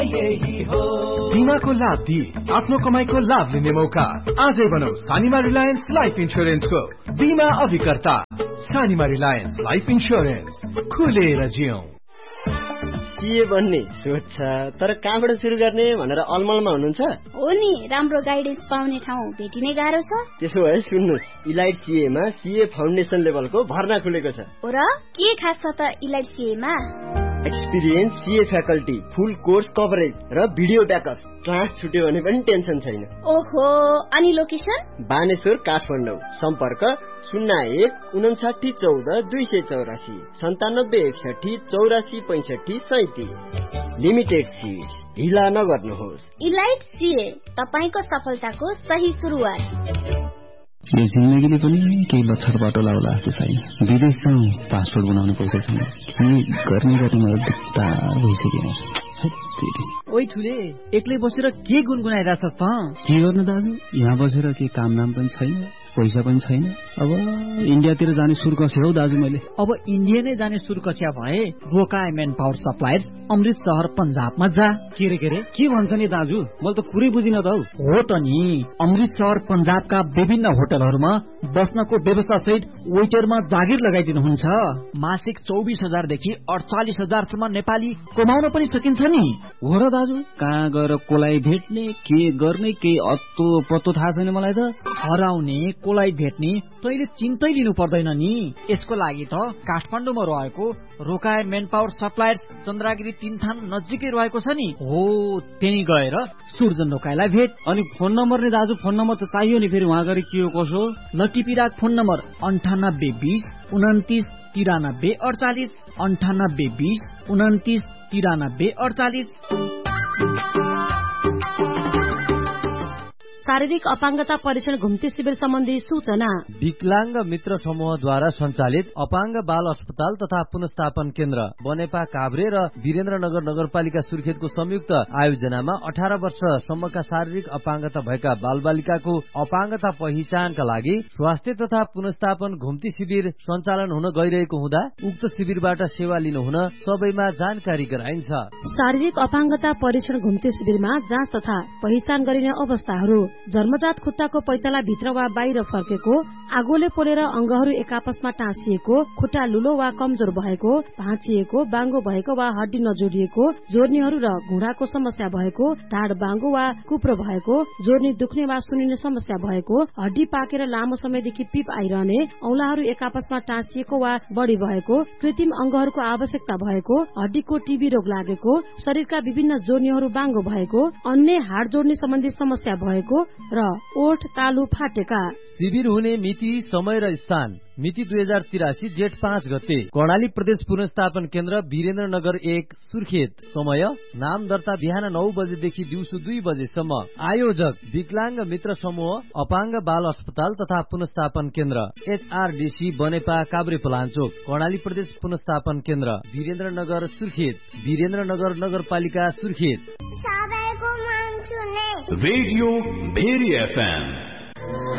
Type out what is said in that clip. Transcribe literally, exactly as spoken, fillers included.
बिमाको लाभ दिई आफ्नो कमाईको लाभ लिने मौका आजै बनाऊ सानिमा रिलायन्स लाइफ इन्स्योरेन्सको बिमा अभिकर्ता। सानिमा रिलायन्स लाइफ इन्स्योरेन्स, खुलेर जियौं। के भन्ने सोच छ, तर कहाँबाट सुरु गर्ने भनेर अलमलमा हुनुहुन्छ? हो नि, राम्रो गाइडेन्स पाउने ठाउँ भेटिनै गाह्रो छ। त्यसो भए सुन्नुहोस्, इलाइट सीएमा सीए फाउन्डेसन लेभलको भर्ना खुलेको छ। हो र के खास छ त इलाइट सीएमा? एक्सपिरियन्स सीए फ्याकल्टी, फुल कोर्स कभरेज र भिडियो ब्याकअप। क्लास छुट्यो भने पनि टेन्सन छैन। ओहो, अनि लोकेसन? बानेश्वर, काठमाडौँ। सम्पर्क शून्य एक उन्साठी चौध दुई सय चौरासी सन्तानब्बे एकसठी चौरासी पैंसठी सैतिस। लिमिटेड सीट, ढिला नगर्नुहोस्। इलाइट सीए, तपाईको सफलताको सही सुरुवात। यो जिन्दगीले पनि केही लक्षण बाटो लाउला जस्तो छैन। विदेश जाउँ, पासपोर्ट बनाउनु पैसा छैन। के गर्ने गर्ने मलाई दिक्कत भइसक्यो। ओइ ठुले, एक्लै बसेर के गुनगुनाइरहेछस् त? के गर्नु दाजु, यहाँ बसेर के काम नाम पनि छैन, पैसा पनि छैन। अब इन्डियातिर जाने सुर कस्यो हौ दाजु मैले। अब इन्डिया नै जाने सुर कस्या भए रोका मेन पावर सप्लायर्स अमृत शहर पंजाबमा जा। के रे के रे के भन्छ नि दाजु, मैले त पुरै बुझिन त हौ। हो त नि, अमृत शहर पंजाबका विभिन्न होटलहरूमा बस्नको व्यवस्था सहित वेटरमा जागिर लगाइदिनुहुन्छ। मासिक चौबिस हजार देखि अडचालिस हजारसम्म नेपाली कमाउन पनि सकिन्छ नि। हो र दाजु, कहाँ गएर कोलाई भेट्ने, के गर्ने, केही अत्तो पत्तो थाहा छैन मलाई त। हराउने कोलाई भेट्ने तैले चिन्तै लिनु पर्दैन नि। यसको लागि त काठमाडौँमा रहेको रोकाए मेन पावर सप्लायर्स चन्द्रागिरी तीन थान नजिकै रहेको छ नि। हो, त्यही गएर सुर्जन रोकाइलाई भेट। अनि फोन नम्बर नि दाजु, फोन नम्बर त चाहियो नि, फेरि उहाँ गरी के हो कसो। लटिपिराक फोन नम्बर अन्ठानब्बे बिस उन्तिस तिरानब्बे अडचालिस अन्ठानब्बे बिस उन्तिस तिरानब्बे अडचालिस। शारीरिक अपाङ्गता परीक्षण घुम्ती शिविर सम्बन्धी सूचना। विकलांग मित्र समूहद्वारा सञ्चालित अपाङ्ग बाल अस्पताल तथा पुनस्थापन केन्द्र बनेपा काभ्रे र वीरेन्द्रनगर नगरपालिका सुर्खेतको संयुक्त आयोजनामा अठार वर्षसम्मका शारीरिक अपाङ्गता भएका बालबालिकाको अपाङ्गता पहिचानका लागि स्वास्थ्य तथा पुनस्थापन घुम्ती शिविर सञ्चालन हुन गइरहेको हुँदा उक्त शिविरबाट सेवा लिनु हुन सबैमा जानकारी गराइन्छ। शारीरिक अपाङ्गता परीक्षण घुम्ती शिविरमा जाँच तथा पहिचान गरिने अवस्थाहरू: जन्मजात खुट्टाको पैताला भित्र वा बाहिर फर्केको, आगोले पोलेर अंगहरू एकापसमा टाँसिएको, खुट्टा लुलो वा कमजोर भएको, भाँचिएको, बाङ्गो भएको वा हड्डी नजोडिएको, जोर्नीहरू र घुँडाको समस्या भएको, ढाड बाङ्गो वा कुप्रो भएको, जोर्नी दुख्ने वा सुनिने समस्या भएको, हड्डी पाकेर लामो समयदेखि पिप आइरहने, औंलाहरू एकापसमा टाँसिएको वा बढ़ी भएको, कृत्रिम अंगहरूको आवश्यकता भएको, हड्डीको टीबी रोग लागेको, शरीरका विभिन्न जोर्नीहरू बाङ्गो भएको, अन्य हाड जोड्ने सम्बन्धी समस्या भएको र ओठ तालु फाटेका। शिविर हुने मिति, समय र स्थान: मिति दुई हजार तिरासी जेठ पाँच गते, कर्णाली प्रदेश पुनस्थापन केन्द्र वीरेन्द्रनगर एक सुर्खेत। समय नाम दर्ता बिहान नौ बजेदेखि दिउँसो दुई बजेसम्म। आयोजक विकलांग मित्र समूह अपाङ्ग बाल अस्पताल तथा पुनस्थापन केन्द्र, एचआरडीसी बनेपा काभ्रे पलाञ्चोक, कर्णाली प्रदेश पुनस्थापन केन्द्र वीरेन्द्रनगर सुर्खेत, वीरेन्द्रनगर नगरपालिका सुर्खेत। Radio very FM.